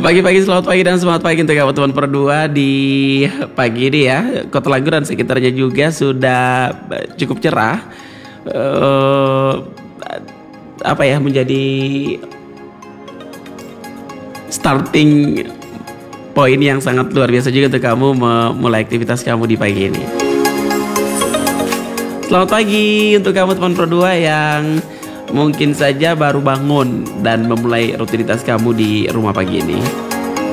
Pagi-pagi, selamat pagi dan semangat pagi untuk kamu teman berdua di pagi ini ya. Kota Langgur dan sekitarnya juga sudah cukup cerah. eh apa ya, menjadi starting point yang sangat luar biasa juga untuk kamu memulai aktivitas kamu di pagi ini. Selamat pagi untuk kamu teman berdua yang mungkin saja baru bangun dan memulai rutinitas kamu di rumah pagi ini.